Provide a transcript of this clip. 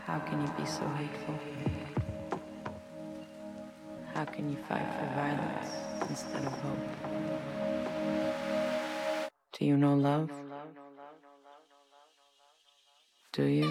How can you be so hateful? How can you fight for violence instead of hope? Do you know love? Do you?